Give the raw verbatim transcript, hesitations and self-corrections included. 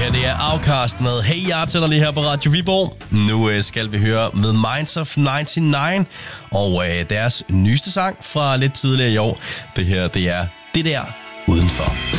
her, det er Outcast med Hey, jeg tænder lige her på Radio Viborg. Nu øh, skal vi høre The Minds of nioghalvfems og øh, deres nyeste sang fra lidt tidligere i år. Det her, det er Det Der Udenfor.